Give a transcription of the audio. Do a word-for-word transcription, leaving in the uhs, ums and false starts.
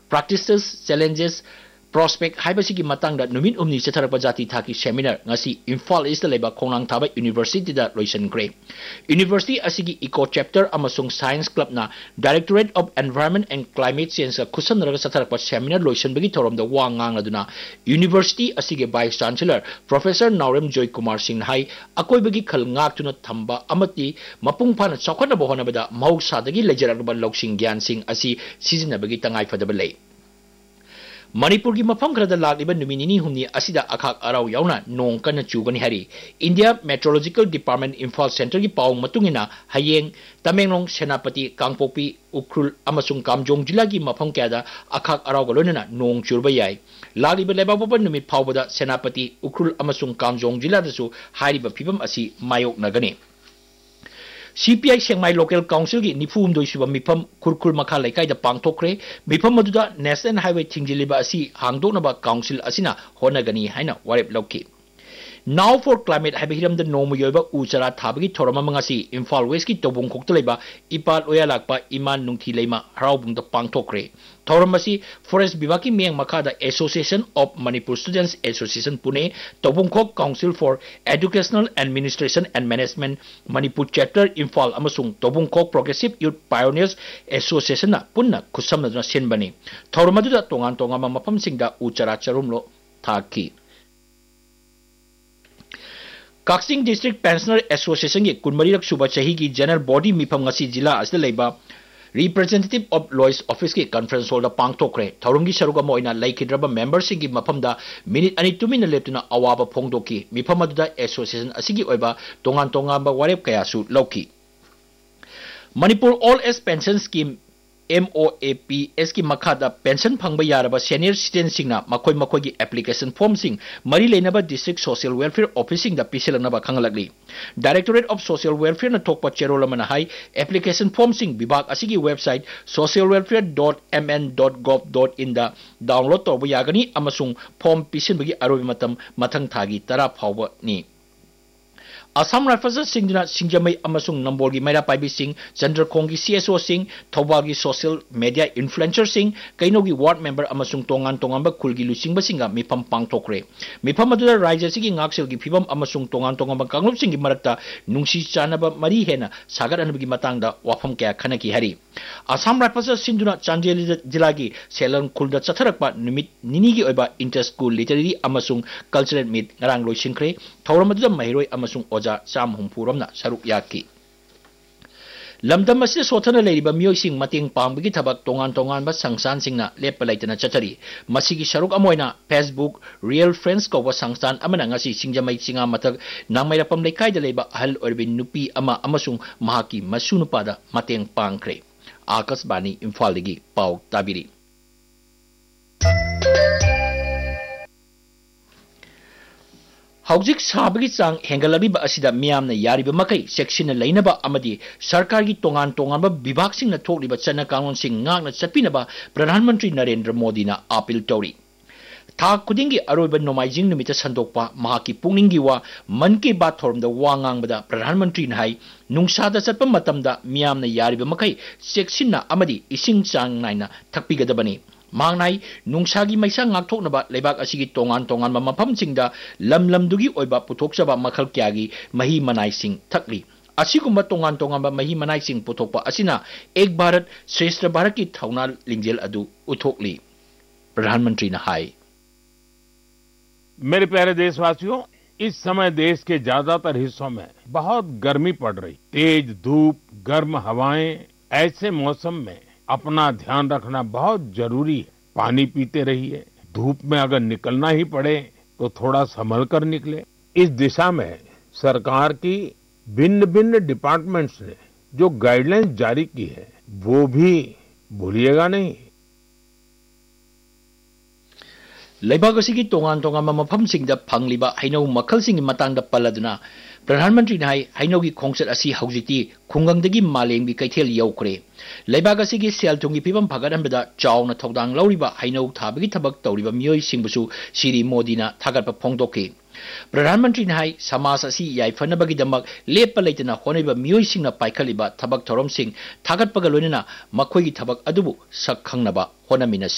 practices, challenges, prospect haibasigi matangda numin umni chatharapa jati thaki seminar ngasi Imphal East leba Khongnang Thaba University da loisan kre. University asigi eco chapter amasung science club na Directorate of Environment and Climate Change kusan raga chatharapa seminar loisan bagi thorom da wa ngang aduna University asigi vice chancellor Professor Naurem Joy Kumar Singh hai akoi bagi khal ngak tuna thamba amati mapung phana chawkhana bohona bada mahousa dagi lejaraba loksing gyan sing asi sizina bagi tangai fadaba lei. Manipur ki mafam khara da lagliba numinini humni asida akhak arau yauna nong kana chugani hari India Meteorological Department Imphal Center ki paung matungina hayeng Tamenglong Senapati Kangpopi Ukhrul amasung Kamjong jila ki mafam kya da akhak arau galonana nong churba yai lagliba leba boba numit phawbada Senapati Ukhrul amasung Kamjong jila dasu hariba phibam asi mayok nagani C P I Chiangmai Local Council ki nifum doi suba mifam kurkur makha laikai da pangthokre mifam maduda National Highway thingjiliba asi hangdoknaba council asina honagani haina warep lauki. Now for climate habihiram the nomu yoba uchara thabagi thorama mangasi Imphal West ki tobung khokta leba ipal oya lakpa iman nungthi leima haraubung da pangthokre thoramasi forest bibaki meng makada Association of Manipur Students Association Pune tobung khok Council for Educational Administration and Management Manipur chapter Imphal amasung tobung khok Progressive Youth Pioneers Association na punna khusamna senbani thoramadu da tongan tongama mafam singda uchara charumlo thaki. Kaksing District Pensioner Association ki kunmarirak suba chahi ki general body mifam ngasi jila asda leiba representative of Lois office ki conference hall da pangthokre thaurumgi saruga moina laikhidraba members ki mafam da minute ani tumina leptuna awaba phongdoki mifam aduda association asigi oiba tongan tongamba warep kaya su lauki. Manipur All Age Pension Scheme M O A P S ki makhada pension phangba yaraba senior citizen singna makoi makoi gi application form sing mari leinaba district social welfare officing da piselanaba khangalagli. Directorate of Social Welfare na thokpa cherolamana hai application form sing bibag asigi website social welfare dot m n dot gov dot in da download torba yagani amasung form pisinbagi arobi matam mathang thagi tara phawba ni. Assam Rifles Singh Singjamai Amasung Namborgi Maira Paibi Singh, Chandra Kongi C S O Singh, Thobagi Social Media Influencer Singh, Kainogi Ward Member Amasung Tongan Tongamba Kulgi Lusing Basinga, Mipam Pang Tokre. Mipam Madura Raja Sigi Axel Gipibam Amasung Tongan Tongamba Kanglup Singi Marata, Nungsi Chanaba Mari Hena, Sagar and Matanga, Wafam Kaya Kanaki Hari. Assam Rifles Sinduna Chanjeli Jilagi, Selan Kulda Chatarapa, Numit Ninigi Oba Inter School Literary Amasung Cultural Meet, Naranglo Shinkre, Tauramadu Mahiroi Amasung Oja. Sam Humpuramna Saruk Yaki Lamdam Masih Sotana Ladiba Musing Mating Pambigi Tabak Tongan Tongan Bas Sangsan Singna Lepalaitana Chatari Masigi Saruk Amoina Facebook Real Friends Kawa Sangsan Amanangasi Singjamai Singa Matag Namay Pam Lekai de Leba Hal Orbin Nupi Ama Amasung Mahaki Masunupada Mating Pangkre Akas Bani Imphal Pau Tabiri. Haujik sabagi sang hengalabi ba asida miyam na yari ba makai section na laina ba amadi sarkar gi tongan tongan ba bibak sing na thokli ba chana kangon sing ngak na chapina ba Pradhan Mantri Narendra Modi na appeal tori. Tha kudingi aroi ba nomaijing numita sandokpa mahaki pungningi wa man ki ba thorum da wangang ba da Pradhan Mantri na hai nungsa da chatpa matam da miyam na yari ba makai section na amadi ising chang nai na thakpi gadabani. Mangnai nungsagi maisa ngakthok naba lebak asigi tongan tongan ma mafam singda lam lam dugi oiba puthokchaba makhal kyagi mahi manai sing thakli asigumba tongan tongan ba mahi manai sing puthokpa asina ek bharat shrestha bharat ki thauna lingjel adu uthokli. प्रधानमंत्री ने high. मेरे प्यारे देशवासियों, इस समय देश के ज्यादातर हिस्सों में बहुत गर्मी पड़ रही, तेज धूप, गर्म हवाएं, ऐसे मौसम में अपना ध्यान रखना बहुत जरूरी है। पानी पीते रहिए, धूप में अगर निकलना ही पड़े तो थोड़ा संभल कर निकले। इस दिशा में सरकार की भिन्न भिन्न डिपार्टमेंट्स ने जो गाइडलाइंस जारी की है वो भी भूलिएगा नहीं। लेबागसिगी तोंगान तोंगान मफमसिंगदा फंगलिबा हैनौ मखलसिंगी मतंगदा पल्लदुना प्रधानमंत्री नाय हैनौगी खोंगसत असि हौजिति खुंगंगदगी मालेंबी कैथेल यौखरे। लेबागसिगी सेलथुंगी फिबम फगदनबदा चावना थौदांग लौरिबा हैनौ थाबगी थबक तौरिबा मियोय सिंगबसु श्री मोदीना थागतपा फोंदोके। प्रधानमंत्री नाय समाज असि याइफनबगीदमक लेप लेतना होनेबा मियोय सिंगना पाइखलिबा थबक थौरमसिंग थागतपगा लोइना मखोयगी थबक अदुबु सखंगनबा होनमिना